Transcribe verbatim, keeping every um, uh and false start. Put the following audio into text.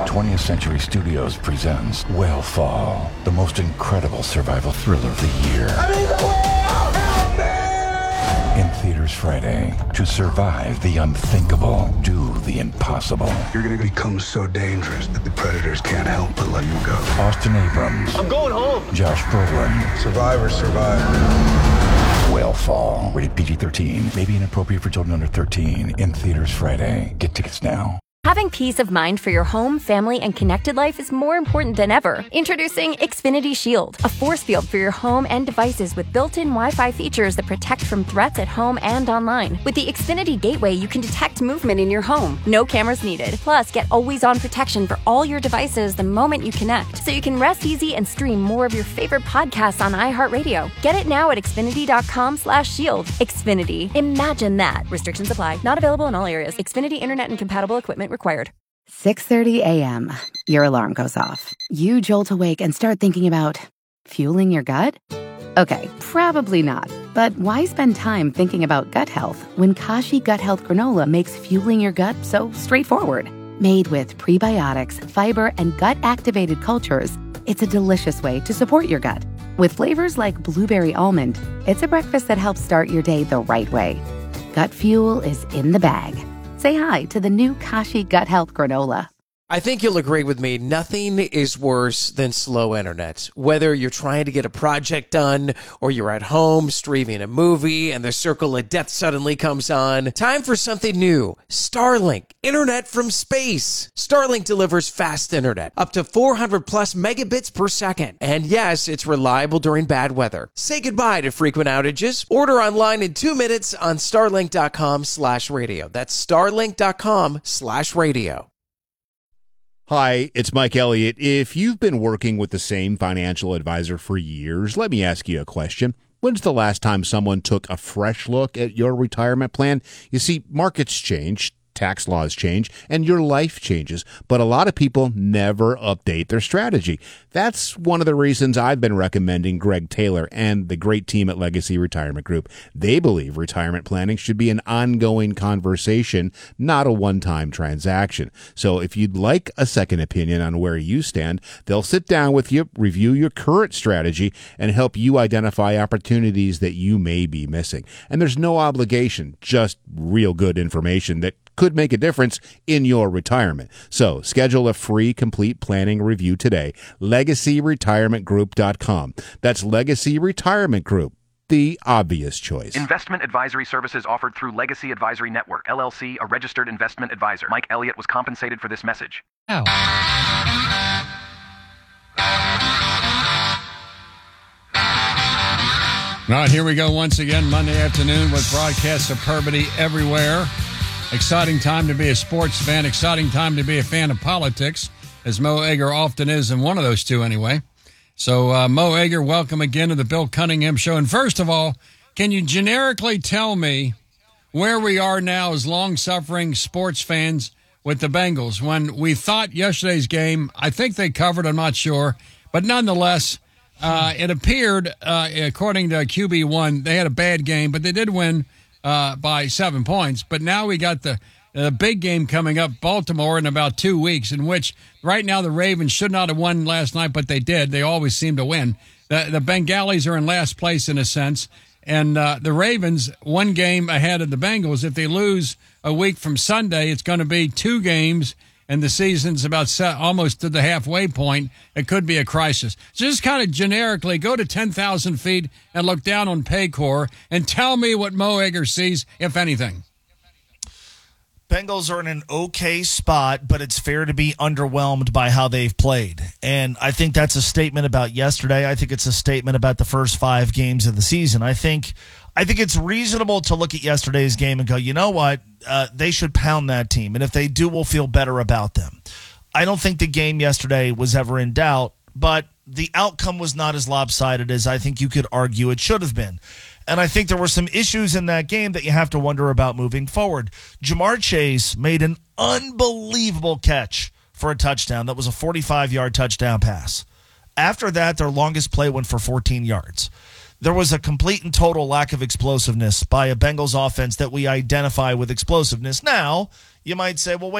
twentieth Century Studios presents Whale the most incredible survival thriller of the year. I'm in the whale! Help me! In theaters Friday. To survive the unthinkable, do the impossible. You're gonna become so dangerous that the predators can't help but let you go. Austin Abrams. I'm going home. Josh Brolin. Survivor, survivor. Whalefall. Rated P G thirteen. May be inappropriate for children under thirteen. In theaters Friday. Get tickets now. Having peace of mind for your home, family, and connected life is more important than ever. Introducing Xfinity Shield, a force field for your home and devices with built-in Wi-Fi features that protect from threats at home and online. With the Xfinity Gateway, you can detect movement in your home. No cameras needed. Plus, get always-on protection for all your devices the moment you connect, so you can rest easy and stream more of your favorite podcasts on iHeartRadio. Get it now at Xfinity.com slash shield. Xfinity. Imagine that. Restrictions apply. Not available in all areas. Xfinity Internet and compatible equipment required. six thirty a.m. Your alarm goes off. You jolt awake and start thinking about fueling your gut? Okay, probably not. But why spend time thinking about gut health when Kashi Gut Health Granola makes fueling your gut so straightforward? Made with prebiotics, fiber, and gut-activated cultures, it's a delicious way to support your gut. With flavors like blueberry almond, it's a breakfast that helps start your day the right way. Gut fuel is in the bag. Say hi to the new Kashi Gut Health Granola. I think you'll agree with me. Nothing is worse than slow internet. Whether you're trying to get a project done or you're at home streaming a movie and the circle of death suddenly comes on. Time for something new. Starlink. Internet from space. Starlink delivers fast internet. Up to four hundred plus megabits per second. And yes, it's reliable during bad weather. Say goodbye to frequent outages. Order online in two minutes on starlink.com slash radio. That's starlink.com slash radio. Hi, it's Mike Elliott. If you've been working with the same financial advisor for years, let me ask you a question. When's the last time someone took a fresh look at your retirement plan? You see, markets change, tax laws change, and your life changes, but a lot of people never update their strategy. That's one of the reasons I've been recommending Greg Taylor and the great team at Legacy Retirement Group. They believe retirement planning should be an ongoing conversation, not a one-time transaction. So if you'd like a second opinion on where you stand, they'll sit down with you, review your current strategy, and help you identify opportunities that you may be missing. And there's no obligation, just real good information that could make a difference in your retirement. So schedule a free complete planning review today. legacy retirement group dot com. That's Legacy Retirement Group, the obvious choice. Investment advisory services offered through Legacy Advisory Network, L L C, a registered investment advisor. Mike Elliott was compensated for this message. Ow. All right, here we go once again, Monday afternoon with broadcast superbity everywhere. Exciting time to be a sports fan, exciting time to be a fan of politics, as Mo Egger often is, and one of those two anyway. So, uh, Mo Egger, welcome again to the Bill Cunningham Show. And first of all, can you generically tell me where we are now as long-suffering sports fans with the Bengals? When we thought yesterday's game, I think they covered, I'm not sure, but nonetheless, uh, it appeared, uh, according to Q B one, they had a bad game, but they did win Uh, by seven points. But now we got the uh, big game coming up, Baltimore, in about two weeks, in which right now the Ravens should not have won last night, but they did. They always seem to win. The, the Bengalis are in last place in a sense, and uh, the Ravens one game ahead of the Bengals. If they lose a week from Sunday, it's going to be two games, and the season's about set, almost to the halfway point. It could be a crisis. So just kind of generically, go to ten thousand feet and look down on Paycor and tell me what Mo Egger sees, if anything. Bengals are in an okay spot, but it's fair to be underwhelmed by how they've played. And I think that's a statement about yesterday. I think it's a statement about the first five games of the season. I think I think it's reasonable to look at yesterday's game and go, you know what, uh, they should pound that team. And if they do, we'll feel better about them. I don't think the game yesterday was ever in doubt, but the outcome was not as lopsided as I think you could argue it should have been. And I think there were some issues in that game that you have to wonder about moving forward. Jamar Chase made an unbelievable catch for a touchdown. That was a forty-five-yard touchdown pass. After that, their longest play went for fourteen yards. There was a complete and total lack of explosiveness by a Bengals offense that we identify with explosiveness. Now, you might say, well, wait.